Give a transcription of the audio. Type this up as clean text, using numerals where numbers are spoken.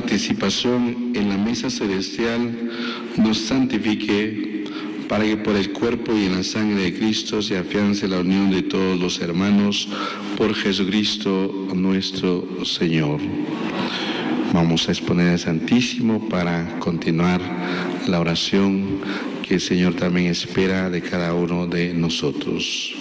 participación en la mesa celestial nos santifique, para que por el cuerpo y en la sangre de Cristo se afiance la unión de todos los hermanos, por Jesucristo nuestro Señor. Vamos a exponer al Santísimo para continuar la oración que el Señor también espera de cada uno de nosotros.